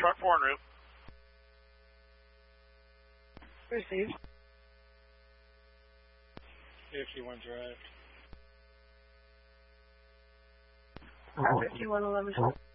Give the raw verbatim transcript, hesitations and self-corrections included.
truck four en route. Received. fifty-one drive. fifty-one eleven.